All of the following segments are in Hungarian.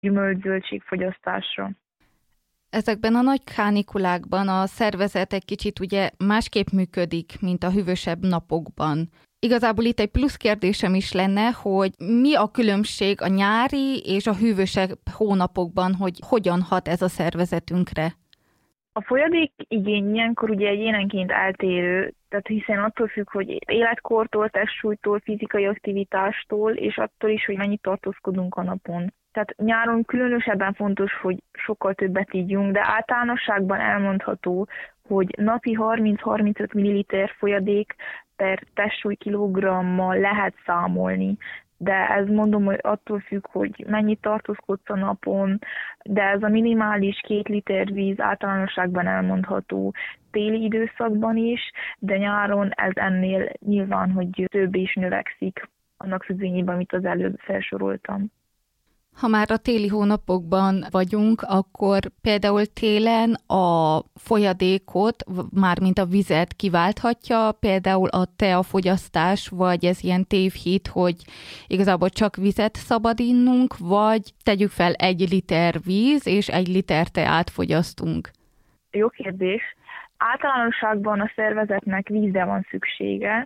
gyümölcs-zöldségfogyasztásra. Ezekben a nagy kánikulákban a szervezet egy kicsit ugye másképp működik, mint a hűvösebb napokban. Igazából itt egy plusz kérdésem is lenne, hogy mi a különbség a nyári és a hűvösebb hónapokban, hogy hogyan hat ez a szervezetünkre? A folyadék igény ilyenkor ugye egyénenként eltérő, tehát hiszen attól függ, hogy életkortól, testsúlytól, fizikai aktivitástól, és attól is, hogy mennyit tartózkodunk a napon. Tehát nyáron különösebben fontos, hogy sokkal többet ígyunk, de általánosságban elmondható, hogy napi 30-35 ml folyadék per testsúly kilogrammal lehet számolni. De ez mondom, hogy attól függ, hogy mennyit tartózkodsz a napon, de ez a minimális 2 liter víz általánosságban elmondható téli időszakban is, de nyáron ez ennél nyilván, hogy több is növekszik annak függvényében, amit az előbb felsoroltam. Ha már a téli hónapokban vagyunk, akkor például télen a folyadékot, mármint a vizet kiválthatja, például a teafogyasztás, vagy ez ilyen tévhit, hogy igazából csak vizet szabad innunk, vagy tegyük fel 1 liter víz, és 1 liter teát fogyasztunk. Jó kérdés. Általánosságban a szervezetnek vízre van szüksége,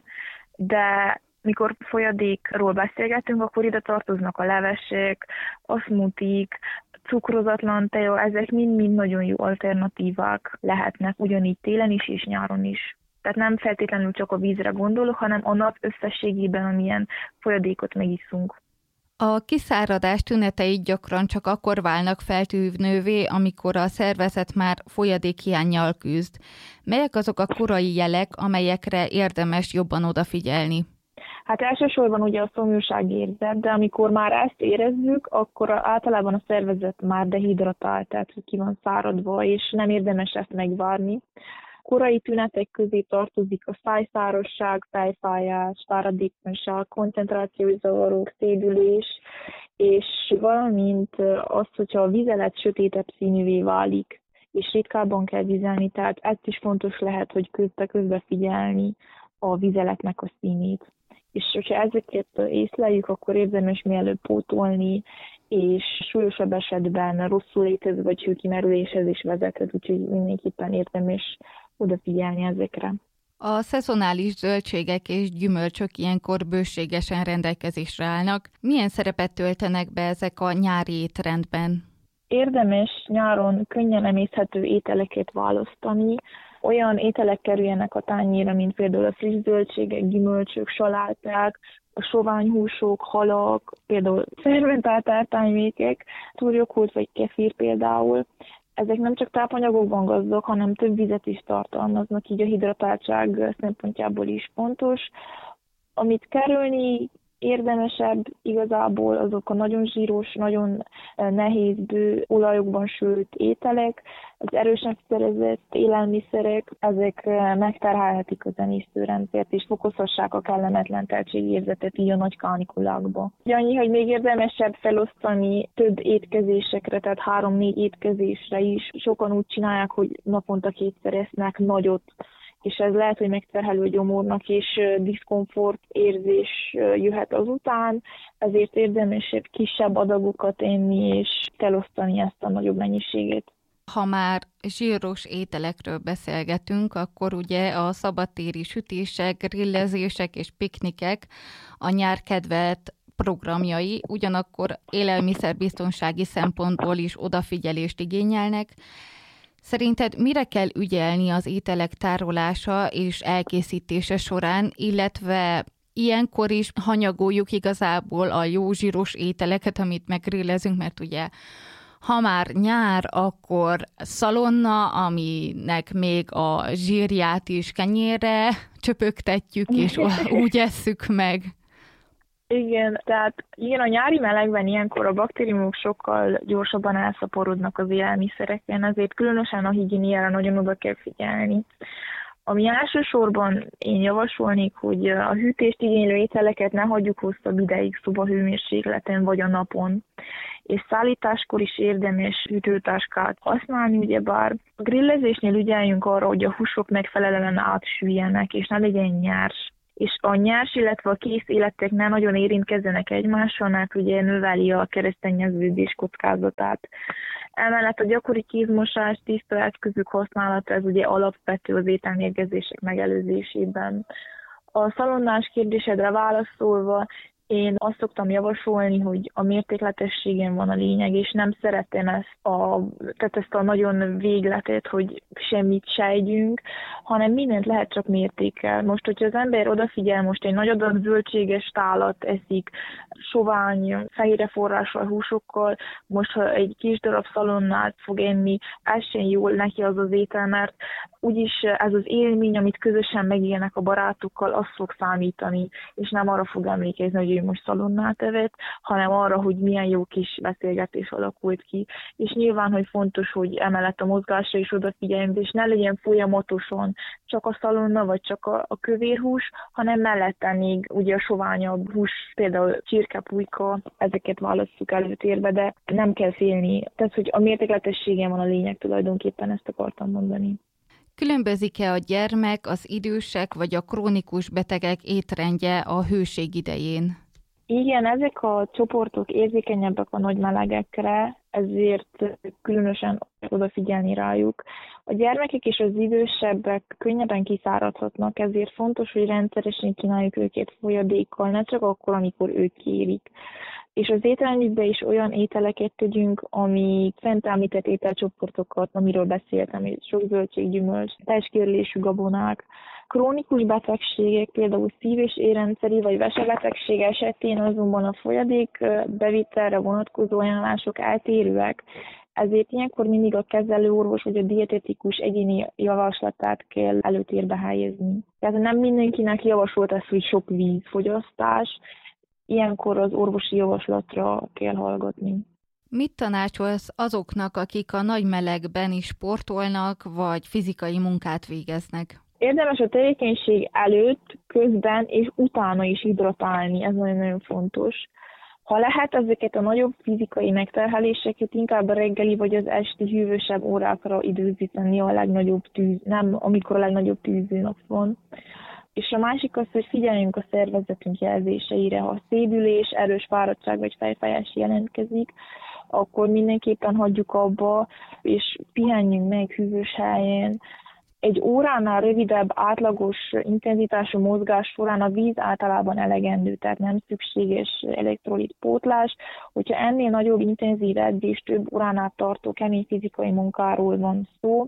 de mikor folyadékról beszélgetünk, akkor ide tartoznak a levesek, a smoothiek, cukrozatlan tea, ezek mind-mind nagyon jó alternatívák lehetnek, ugyanígy télen is és nyáron is. Tehát nem feltétlenül csak a vízre gondolok, hanem a nap összességében, amilyen folyadékot megiszunk. A kiszáradás tünetei gyakran csak akkor válnak feltűnővé, amikor a szervezet már folyadékhiánnyal küzd. Melyek azok a korai jelek, amelyekre érdemes jobban odafigyelni? Hát elsősorban ugye a szomjúságérzet, de amikor már ezt érezzük, akkor általában a szervezet már dehidratált, tehát ki van száradva, és nem érdemes ezt megvárni. Korai tünetek közé tartozik a szájszárosság, fejfájás, fáradékonyság, koncentrációs zavarok, szédülés, és valamint az, hogyha a vizelet sötétebb színűvé válik, és ritkábban kell vizelni, tehát ez is fontos lehet, hogy közbe figyelni a vizeletnek a színét. És hogyha ezeket észleljük, akkor érdemes mielőbb pótolni, és súlyosabb esetben rosszul létező vagy hőkimerüléshez is vezethet, úgyhogy mindenképpen érdemes odafigyelni ezekre. A szezonális zöldségek és gyümölcsök ilyenkor bőségesen rendelkezésre állnak. Milyen szerepet töltenek be ezek a nyári étrendben? Érdemes nyáron könnyen emészhető ételeket választani, olyan ételek kerüljenek a tányérra, mint például a friss zöldségek, gyümölcsök, saláták, a soványhúsok, halak, például fermentált ártánymékek, turjoghurt vagy kefir például. Ezek nem csak tápanyagokban gazdag, hanem több vizet is tartalmaznak, így a hidratáltság szempontjából is fontos. Amit kerülni érdemesebb igazából azok a nagyon zsíros, nagyon nehéz bő olajokban sült ételek, az erősen szerezett élelmiszerek, ezek megterhelhetik az emésztőrendszert és fokozhassák a kellemetlen teltségérzetet így a nagy kánikulákba. Annyi, hogy még érdemesebb felosztani több étkezésekre, tehát 3-4 étkezésre is. Sokan úgy csinálják, hogy naponta 2-szer esznek nagyot, és ez lehet, hogy megterhelő gyomornak és diszkomfort érzés jöhet azután, ezért érdemesebb kisebb adagokat enni és felosztani ezt a nagyobb mennyiségét. Ha már zsíros ételekről beszélgetünk, akkor ugye a szabadtéri sütések, grillezések és piknikek a nyár kedvelt programjai, ugyanakkor élelmiszerbiztonsági szempontból is odafigyelést igényelnek. Szerinted mire kell ügyelni az ételek tárolása és elkészítése során, illetve ilyenkor is hanyagoljuk igazából a jó zsíros ételeket, amit meggrillezünk, mert ugye ha már nyár, akkor szalonna, aminek még a zsírját is kenyérre csöpögtetjük, és úgy esszük meg. Igen, tehát a nyári melegben ilyenkor a baktériumok sokkal gyorsabban elszaporodnak az élelmiszereken, ezért különösen a higiéniára nagyon oda kell figyelni. Ami elsősorban én javasolnék, hogy a hűtést igénylő ételeket ne hagyjuk hosszabb ideig szobahőmérsékleten vagy a napon, és szállításkor is érdemes hűtőtáskát használni, ugyebár a grillezésnél ügyeljünk arra, hogy a húsok megfelelően átsüljenek, és ne legyen nyers. és a nyers, illetve a kész életek ne nagyon érintkezzenek egymással, mert ugye növeli a keresztényeződés kockázatát. Emellett a gyakori kézmosás, tiszta eszközök használata, ez ugye alapvető az ételmérgezések megelőzésében. A szalonnás kérdésedre válaszolva, én azt szoktam javasolni, hogy a mértékletességen van a lényeg, és nem szeretem ezt a nagyon végletet, hogy semmit se együnk, hanem mindent lehet csak mértékkel. Most, hogyha az ember odafigyel, most egy nagy adag zöldséges tálat eszik, sovány, fehérje forrással, húsokkal, most ha egy kis darab szalonnát fog enni, ez sem jól neki az az étel, mert úgyis ez az élmény, amit közösen megélnek a barátokkal, az fog számítani, és nem arra fog emlékezni, hogy ő most szalonnát evett, hanem arra, hogy milyen jó kis beszélgetés alakult ki. És nyilván, hogy fontos, hogy emellett a mozgásra is odafigyeljünk, és ne legyen folyamatosan csak a szalonna, vagy csak a kövérhús, hanem mellette még ugye a soványabb hús, például csirke, pulyka, ezeket válasszuk előtérbe, de nem kell félni. Tehát, hogy a mértékletességen van a lényeg, tulajdonképpen ezt akartam mondani. Különbözik-e a gyermek, az idősek vagy a krónikus betegek étrendje a hőség idején? Igen, ezek a csoportok érzékenyebbek a nagy melegekre, ezért különösen odafigyelni rájuk. A gyermekek és az idősebbek könnyebben kiszáradhatnak, ezért fontos, hogy rendszeresen kínáljuk őket folyadékkal, ne csak akkor, amikor ők kérik. És az étrendjükbe is olyan ételeket tegyünk, amik fent említett ételcsoportokat, amiről beszéltem, sok zöldség, gyümölcs, testkérlésű gabonák. Krónikus betegségek, például szív- és érrendszeri vagy vesebetegség esetén azonban a folyadék bevitelre vonatkozó ajánlások eltérőek. Ezért ilyenkor mindig a kezelőorvos vagy a dietetikus egyéni javaslatát kell előtérbe helyezni. Tehát nem mindenkinek javasolt ez, hogy sok vízfogyasztás, ilyenkor az orvosi javaslatra kell hallgatni. Mit tanácsolsz azoknak, akik a nagy melegben is sportolnak, vagy fizikai munkát végeznek? Érdemes a tevékenység előtt, közben és utána is hidratálni, ez nagyon-nagyon fontos. Ha lehet, ezeket a nagyobb fizikai megterheléseket inkább a reggeli vagy az esti hűvösebb órákra időzíteni a legnagyobb nem amikor a legnagyobb tűzőnap van. És a másik az, hogy figyeljünk a szervezetünk jelzéseire. Ha szédülés, erős fáradtság vagy fejfájás jelentkezik, akkor mindenképpen hagyjuk abba, és pihenjünk meg hűvös helyen. Egy óránál rövidebb, átlagos intenzitású mozgás során a víz általában elegendő, tehát nem szükséges elektrolitpótlás. Hogyha ennél nagyobb intenzív edzés, több óránál tartó kemény fizikai munkáról van szó,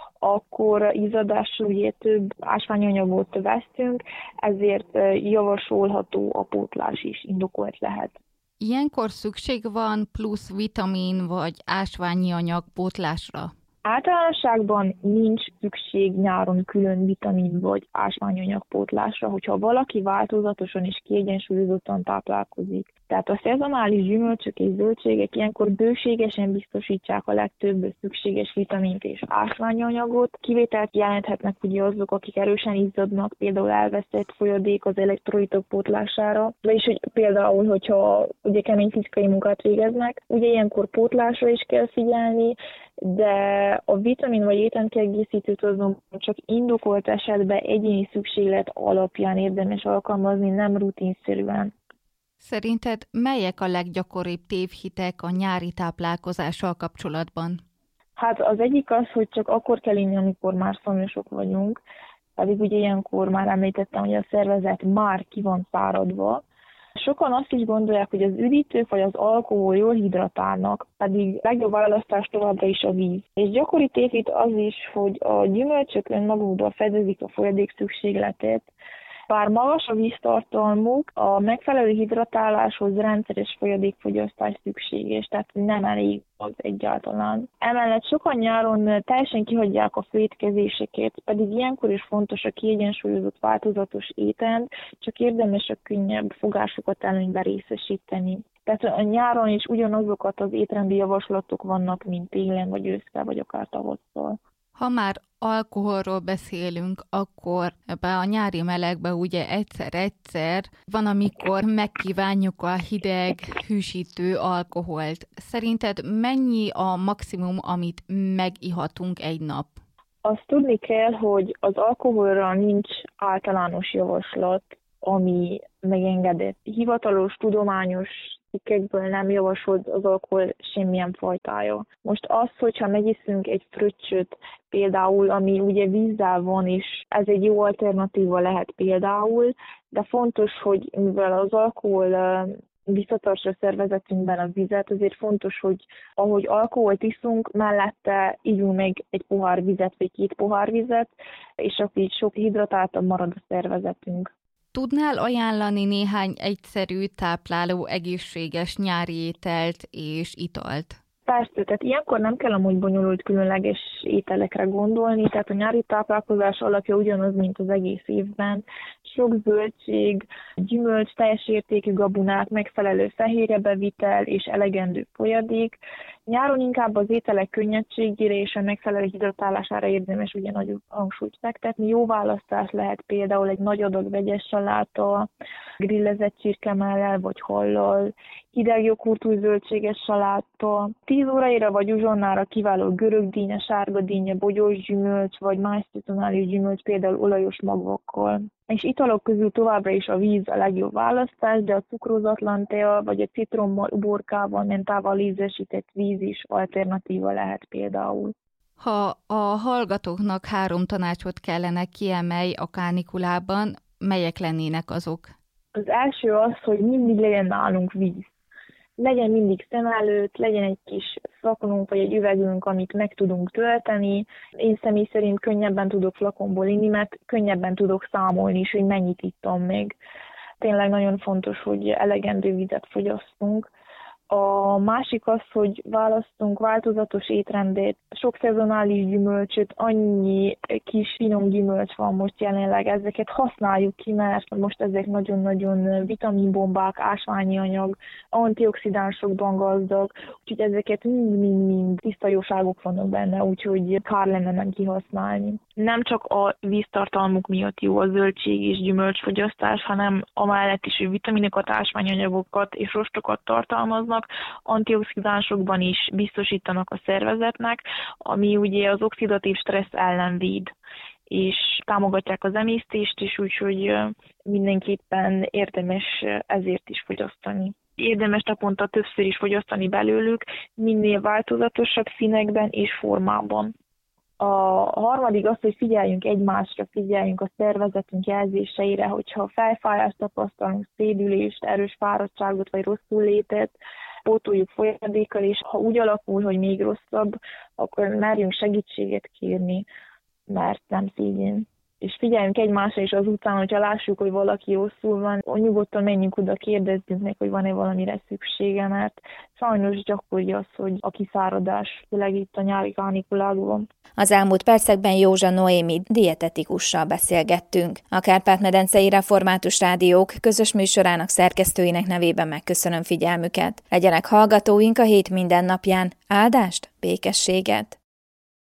akkor izzadásról ugye több ásványanyagot vesztünk, ezért javasolható a pótlás is, indokolt lehet. Ilyenkor szükség van plusz vitamin vagy ásványi anyag pótlásra? Általánosságban nincs szükség nyáron külön vitamin vagy ásványanyag pótlásra, hogyha valaki változatosan és kiegyensúlyozottan táplálkozik. Tehát a szezonális gyümölcsök és zöldségek ilyenkor bőségesen biztosítják a legtöbb szükséges vitamint és ásványanyagot. Kivételt jelenthetnek ugye azok, akik erősen izzadnak, például elveszett folyadék az elektrolitok pótlására, vagyis hogy például, hogyha ugye kemény fizikai munkát végeznek, ugye ilyenkor pótlásra is kell figyelni, de a vitamin vagy étrendkiegészítőt azonban csak indokolt esetben egyéni szükséglet alapján érdemes alkalmazni, nem rutinszerűen. Szerinted melyek a leggyakoribb tévhitek a nyári táplálkozással kapcsolatban? Hát az egyik az, hogy csak akkor kell inni, amikor már szomjasok vagyunk, pedig ugye ilyenkor már említettem, hogy a szervezet már ki van száradva. Sokan azt is gondolják, hogy az üdítők vagy az alkohol jól hidratálnak, pedig legjobb választás továbbra is a víz. És gyakori tévhit az is, hogy a gyümölcsök önmagukban fedezik a folyadék szükségletet. Bár magas a víztartalmuk, a megfelelő hidratáláshoz rendszeres folyadékfogyasztás szükséges, tehát nem elég az egyáltalán. Emellett sokan nyáron teljesen kihagyják a főétkezéseket, pedig ilyenkor is fontos a kiegyensúlyozott változatos étrend, csak érdemes a könnyebb fogásokat előnyben részesíteni. Tehát a nyáron is ugyanazokat az étrendi javaslatok vannak, mint télen, vagy ősszel, vagy akár tavasszal. Ha már alkoholról beszélünk, akkor ebbe a nyári melegbe ugye egyszer-egyszer van, amikor megkívánjuk a hideg, hűsítő alkoholt. Szerinted mennyi a maximum, amit megihatunk egy nap? Azt tudni kell, hogy az alkoholra nincs általános javaslat, ami megengedett. Hivatalos, tudományos cikkekből nem javasolt az alkohol semmilyen fajtája. Most az, hogyha megiszünk egy fröccsöt például, ami ugye vízzel van, és ez egy jó alternatíva lehet például, de fontos, hogy mivel az alkohol visszatartsa a szervezetünkben a vizet, azért fontos, hogy ahogy alkoholt iszunk, mellette ígyunk meg egy pohár vizet, vagy 2 pohár vizet, és akkor így sok hidratáltabb marad a szervezetünk. Tudnál ajánlani néhány egyszerű, tápláló, egészséges nyári ételt és italt? Persze, tehát ilyenkor nem kell amúgy bonyolult különleges ételekre gondolni, tehát a nyári táplálkozás alapja ugyanaz, mint az egész évben. Sok zöldség, gyümölcs, teljes értékű gabonák, megfelelő fehérjebevitel és elegendő folyadék. Nyáron inkább az ételek könnyedségére és a megfelelő hidratálására érdemes ugye nagyobb hangsúlyt fektetni. Jó választás lehet például egy nagy adag vegyes saláta, grillezett csirkemellel vagy hallal, hideg joghurtú zöldséges saláta, 10 óraira vagy uzsonnára kiváló görögdínya, sárgadínya, bogyós gyümölcs vagy más szezonális gyümölcs, például olajos magvakkal. És italok közül továbbra is a víz a legjobb választás, de a cukrózatlan tea vagy a citrommal, uborkával, mentával ízesített víz is alternatíva lehet például. Ha a hallgatóknak 3 tanácsot kellene kiemelj a kánikulában, melyek lennének azok? Az első az, hogy mindig legyen nálunk víz. Legyen mindig szem előtt, legyen egy kis flakonunk vagy egy üvegünk, amit meg tudunk tölteni. Én személy szerint könnyebben tudok flakonból inni, mert könnyebben tudok számolni is, hogy mennyit ittam még. Tényleg nagyon fontos, hogy elegendő vizet fogyasztunk. A másik az, hogy választunk változatos étrendet, sok szezonális gyümölcsöt, annyi kis finom gyümölcs van most jelenleg, ezeket használjuk ki, mert most ezek nagyon-nagyon vitaminbombák, ásványi anyag, antioxidánsokban gazdag, úgyhogy ezeket mind tiszta jóságok vannak benne, úgyhogy kár lenne nem kihasználni. Nem csak a víztartalmuk miatt jó a zöldség és gyümölcsfogyasztás, hanem amellett is, hogy vitaminokat, ásványanyagokat és rostokat tartalmaznak, antioxidánsokban is biztosítanak a szervezetnek, ami ugye az oxidatív stressz ellen véd, és támogatják az emésztést is, úgyhogy mindenképpen érdemes ezért is fogyasztani. Érdemes naponta többször is fogyasztani belőlük, minél változatosabb színekben és formában. A harmadik az, hogy figyeljünk egymásra, figyeljünk a szervezetünk jelzéseire, hogyha fejfájást tapasztalunk, szédülést, erős fáradtságot vagy rosszul létet, pótoljuk folyadékkal, és ha úgy alakul, hogy még rosszabb, akkor merjünk segítséget kérni, mert nem szégyen. És figyeljünk egymásra, és azután, hogyha lássuk, hogy valaki rosszul van, nyugodtan menjünk oda, kérdezzünk meg, hogy van-e valamire szüksége, mert sajnos gyakori az, hogy a kiszáradás, főleg itt a nyári kánikulákban. Az elmúlt percekben Józsa Noémi dietetikussal beszélgettünk. A Kárpát-medencei Református Rádiók közös műsorának szerkesztőinek nevében megköszönöm figyelmüket. Legyenek hallgatóink a hét minden napján. Áldást, békességet!